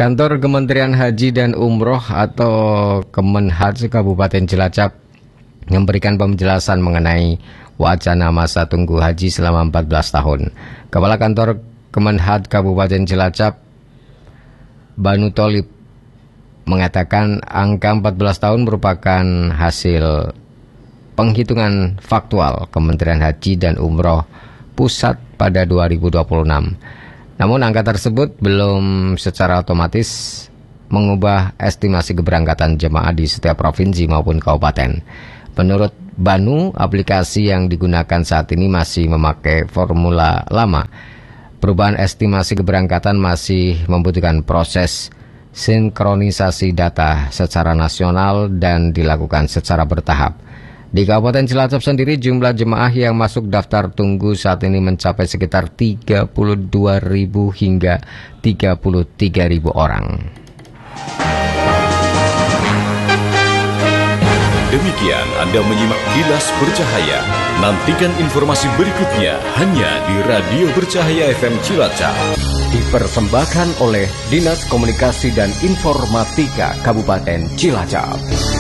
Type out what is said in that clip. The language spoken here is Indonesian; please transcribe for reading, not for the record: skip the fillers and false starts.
Kantor Kementerian Haji dan Umroh atau Kemenhaj Kabupaten Cilacap memberikan penjelasan mengenai wacana masa tunggu haji selama 14 tahun. Kepala Kantor Kemenhaj Kabupaten Cilacap, Banu Tholib, mengatakan angka 14 tahun merupakan hasil penghitungan faktual Kementerian Haji dan Umroh Pusat pada 2026. Namun angka tersebut belum secara otomatis mengubah estimasi keberangkatan jemaah di setiap provinsi maupun kabupaten. Menurut Banu, aplikasi yang digunakan saat ini masih memakai formula lama. Perubahan estimasi keberangkatan masih membutuhkan proses sinkronisasi data secara nasional dan dilakukan secara bertahap. Di Kabupaten Cilacap sendiri, jumlah jemaah yang masuk daftar tunggu saat ini mencapai sekitar 32.000 hingga 33.000 orang. Demikian Anda menyimak Kilas Bercahaya. Nantikan informasi berikutnya hanya di Radio Bercahaya FM Cilacap. Dipersembahkan oleh Dinas Komunikasi dan Informatika Kabupaten Cilacap.